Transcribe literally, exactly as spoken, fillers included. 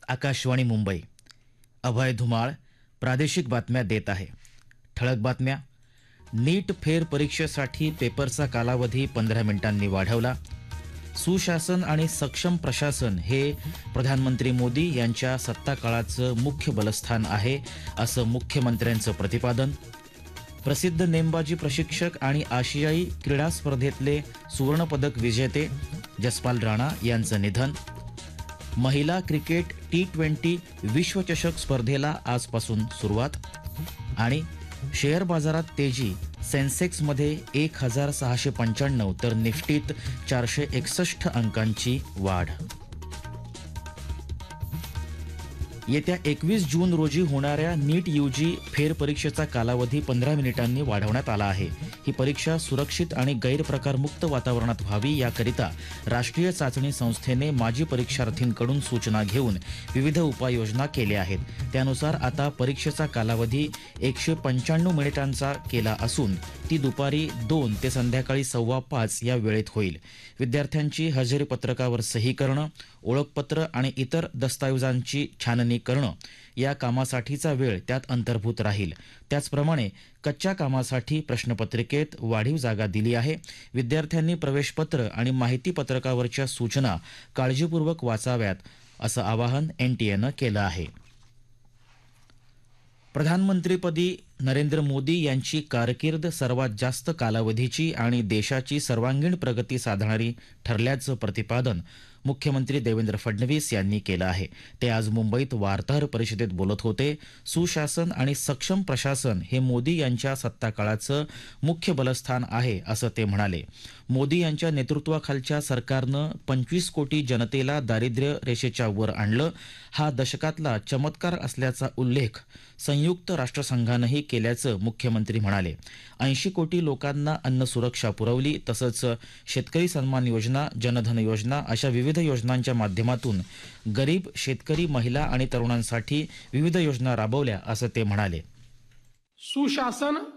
आकाशवाणी मुंबई. अभय धुमाळ प्रादेशिक बातम्या देत आहे. ठळक बातम्या. नीट फेर परीक्षेसाठी पेपरचा कालावधी पंधरा मिनिटांनी वाढवला. सुशासन आणि सक्षम प्रशासन हे प्रधानमंत्री मोदी यांच्या सत्ताकाळाचं मुख्य बलस्थान आहे, असं मुख्यमंत्र्यांचं प्रतिपादन. प्रसिद्ध नेमबाजी प्रशिक्षक आणि आशियाई क्रीडा स्पर्धेतले सुवर्णपदक विजेते जसपाल राणा यांचं निधन. महिला क्रिकेट टी ट्वेंटी विश्वचषक स्पर्धेला आजपासून सुरुवात. आणि शेअर बाजारात तेजी. सेन्सेक्समध्ये एक हजार सहाशे पंच्याण्णव तर निफ्टीत चारशे एकसष्ट अंकांची वाढ. येत्या एकवीस जून रोजी होणाऱ्या नीट यूजी फेरपरीक्षेचा कालावधी पंधरा मिनिटांनी वाढवण्यात आला आहे. ही परीक्षा सुरक्षित आणि गैरप्रकारमुक्त वातावरणात व्हावी याकरिता राष्ट्रीय चाचणी संस्थेने माजी परीक्षार्थींकडून सूचना घेऊन विविध उपाययोजना केल्या आहेत. त्यानुसार आता परीक्षेचा कालावधी एकशे पंच्याण्णव मिनिटांचा केला असून ती दुपारी दोन ते संध्याकाळी सव्वा पाच या वेळेत होईल. विद्यार्थ्यांची हजेरी पत्रकावर सही करणं, ओळखपत्र आणि इतर दस्तावेजांची छाननी करणं या कामासाठीचा वेळ त्यात अंतर्भूत राहील. त्याचप्रमाणे कच्च्या कामासाठी प्रश्नपत्रिकेत वाढीव जागा दिली आहे. विद्यार्थ्यांनी प्रवेशपत्र आणि माहिती पत्रकावरच्या सूचना काळजीपूर्वक वाचाव्यात, असं आवाहन एनटीएनं केलं आहे. प्रधानमंत्रीपदी नरेंद्र मोदी यांची कारकीर्द सर्वात जास्त कालावधीची आणि देशाची सर्वांगीण प्रगती साधणारी ठरल्याचं प्रतिपादन मुख्यमंत्री देवेंद्र फडणवीस यांनी केलं आहे. ते आज मुंबईत वार्ताहर परिषदेत बोलत होते. सुशासन आणि सक्षम प्रशासन हे मोदी यांच्या सत्ताकाळाचं मुख्य बलस्थान आहे, असं ते म्हणाले. मोदी यांच्या नेतृत्वाखालच्या सरकारनं पंचवीस कोटी जनतेला दारिद्र्य रेषेच्या वर आणलं. हा दशकातला चमत्कार असल्याचा उल्लेख संयुक्त राष्ट्रसंघानंही केल्याचं मुख्यमंत्री म्हणाले. ऐंशी कोटी लोकांना अन्न सुरक्षा पुरवली. तसंच शेतकरी सन्मान योजना, जनधन योजना अशा विविध योजनांच्या माध्यमातून गरीब शेतकरी, महिला आणि तरुणांसाठी विविध योजना राबवल्या, असं ते म्हणाले. सुशासन